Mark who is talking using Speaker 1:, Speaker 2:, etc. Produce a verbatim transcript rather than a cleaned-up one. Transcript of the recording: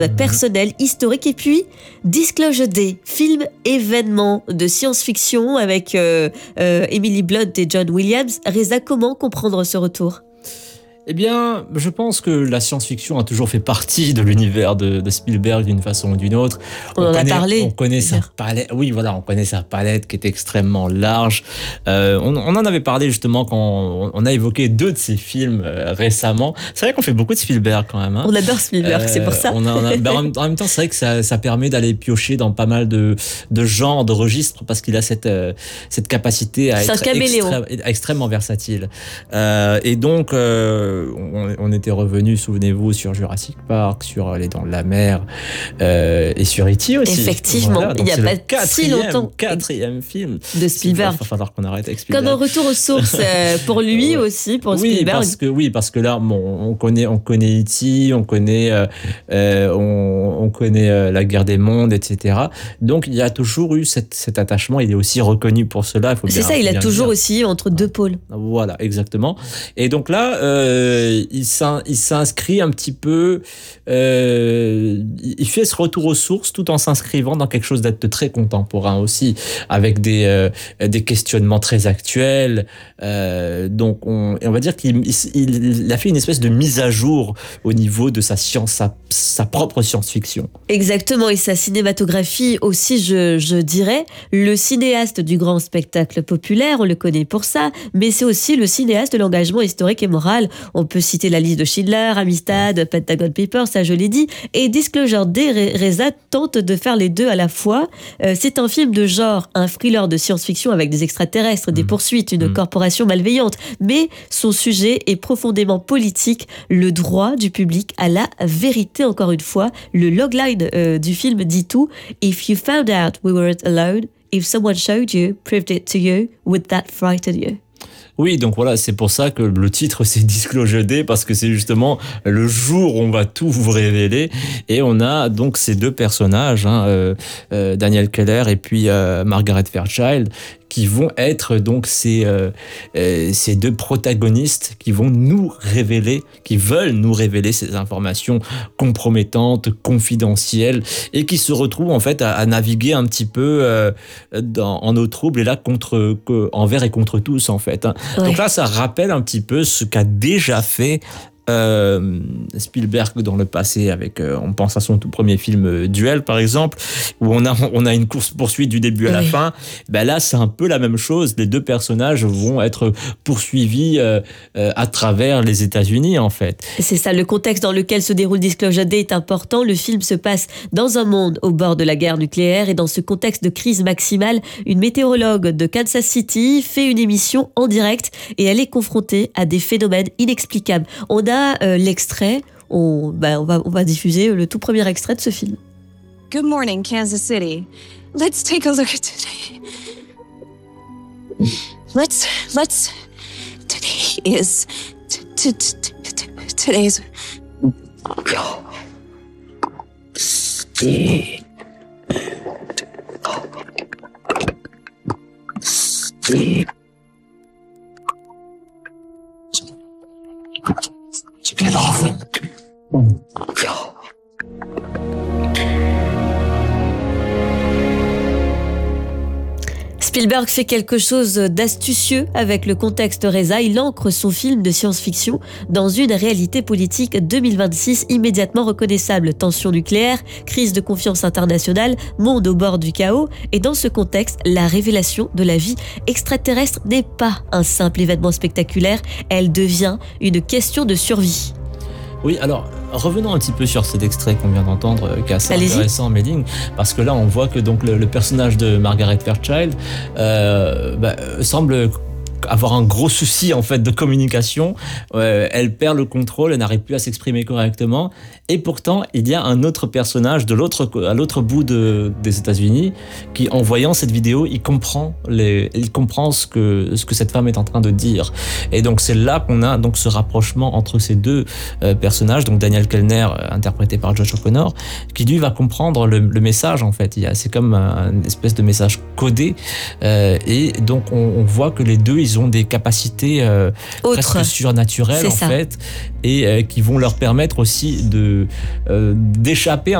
Speaker 1: personnel, historique, et puis Disclosure Day, film événement de science-fiction avec euh, euh, Emily Blunt et John Williams. Reza, comment comprendre ce retour ?
Speaker 2: Eh bien, je pense que la science-fiction a toujours fait partie de l'univers de, de Spielberg d'une façon ou d'une autre.
Speaker 1: On, on en
Speaker 2: connaît,
Speaker 1: a parlé.
Speaker 2: On connaît sa palette. Oui, voilà, on connaît sa palette qui est extrêmement large. Euh, on, on en avait parlé justement quand on, on a évoqué deux de ses films euh, récemment. C'est vrai qu'on fait beaucoup de Spielberg quand même. Hein.
Speaker 1: On adore Spielberg, euh, c'est pour ça.
Speaker 2: On a, on a, ben, en, même, en même temps, c'est vrai que ça, ça permet d'aller piocher dans pas mal de, de genres, de registres, parce qu'il a cette, euh, cette capacité à
Speaker 1: c'est
Speaker 2: être
Speaker 1: extré-
Speaker 2: extrêmement versatile. Euh, et donc, euh, On, on était revenu, souvenez-vous, sur Jurassic Park, sur Les Dents de la Mer euh, et sur E T aussi.
Speaker 1: Effectivement, voilà, il n'y a pas si longtemps.
Speaker 2: Quatrième film
Speaker 1: de Spielberg.
Speaker 2: Il va falloir qu'on arrête avec Spielberg.
Speaker 1: Comme un retour aux sources euh, pour lui aussi, pour
Speaker 2: oui,
Speaker 1: Spielberg.
Speaker 2: Parce que, oui, parce que là, bon, on connaît, on connaît E T, on connaît, euh, euh, on, on connaît euh, La Guerre des Mondes, et cetera. Donc, il y a toujours eu cette, cet attachement. Il est aussi reconnu pour cela. Il faut
Speaker 1: C'est
Speaker 2: bien,
Speaker 1: ça, il a toujours
Speaker 2: dire.
Speaker 1: aussi entre deux pôles.
Speaker 2: Voilà, exactement. Et donc là, euh, il, s'in, il s'inscrit un petit peu, euh, il fait ce retour aux sources tout en s'inscrivant dans quelque chose d'être très contemporain aussi, avec des, euh, des questionnements très actuels. Euh, donc on, on va dire qu'il il, il a fait une espèce de mise à jour au niveau de sa science, sa, sa propre science-fiction.
Speaker 1: Exactement, et sa cinématographie aussi, je, je dirais. Le cinéaste du grand spectacle populaire, on le connaît pour ça, mais c'est aussi le cinéaste de l'engagement historique et moral. On peut citer la liste de Schindler, Amistad, Pentagon Papers, ça je l'ai dit, et Disclosure Day, Reza tente de faire les deux à la fois. Euh, c'est un film de genre, un thriller de science-fiction avec des extraterrestres, des poursuites, une mmh. corporation malveillante, mais son sujet est profondément politique, le droit du public à la vérité, encore une fois. Le logline euh, du film dit tout. If you found out we weren't alone, if someone showed you, proved it to you, would that frighten you?
Speaker 2: Oui, donc voilà, c'est pour ça que le titre c'est Disclosure Day, parce que c'est justement le jour où on va tout vous révéler. Et on a donc ces deux personnages, hein, euh, euh, Daniel Keller et puis euh, Margaret Fairchild, qui vont être donc ces, euh, euh, ces deux protagonistes qui vont nous révéler, qui veulent nous révéler ces informations compromettantes, confidentielles, et qui se retrouvent en fait à, à naviguer un petit peu euh, dans, en eau trouble, et là contre, que, envers et contre tous en fait. Hein. Ouais. Donc là, ça rappelle un petit peu ce qu'a déjà fait Euh, Spielberg dans le passé, avec, euh, on pense à son tout premier film euh, Duel par exemple, où on a, on a une course-poursuite du début à oui. la fin. Ben là, c'est un peu la même chose. Les deux personnages vont être poursuivis euh, euh, à travers les États-Unis en fait.
Speaker 1: C'est ça, le contexte dans lequel se déroule Disclosure Day est important. Le film se passe dans un monde au bord de la guerre nucléaire, et dans ce contexte de crise maximale, une météorologue de Kansas City fait une émission en direct et elle est confrontée à des phénomènes inexplicables. On a Euh, l'extrait, on, bah, on, va, on va diffuser le tout premier extrait de ce film.
Speaker 3: Good morning, Kansas City. Let's take a look at today. Let's, let's, today is, t- t- t- t- today's, Steve. Steve. Get off it.
Speaker 1: Spielberg fait quelque chose d'astucieux avec le contexte Reza. Il ancre son film de science-fiction dans une réalité politique deux mille vingt-six immédiatement reconnaissable. Tension nucléaire, crise de confiance internationale, monde au bord du chaos. Et dans ce contexte, la révélation de la vie extraterrestre n'est pas un simple événement spectaculaire. Elle devient une question de survie.
Speaker 2: Oui, alors revenons un petit peu sur cet extrait qu'on vient d'entendre, euh, qui est assez
Speaker 1: Allez-y.
Speaker 2: intéressant, Méline, parce que là on voit que donc le, le personnage de Margaret Fairchild euh, bah, semble avoir un gros souci en fait de communication. Euh, elle perd le contrôle, elle n'arrive plus à s'exprimer correctement, et pourtant il y a un autre personnage de l'autre à l'autre bout de, des États-Unis qui, en voyant cette vidéo, il comprend les, il comprend ce que ce que cette femme est en train de dire. Et donc c'est là qu'on a donc ce rapprochement entre ces deux euh, personnages, donc Daniel Kellner euh, interprété par Josh O'Connor, qui lui va comprendre le, le message en fait. Il y a, c'est comme un, une espèce de message codé, euh, et donc on, on voit que les deux ils ils ont des capacités euh,
Speaker 1: Autre.
Speaker 2: presque surnaturelles
Speaker 1: C'est
Speaker 2: en
Speaker 1: ça.
Speaker 2: fait, et euh, qui vont leur permettre aussi de euh, d'échapper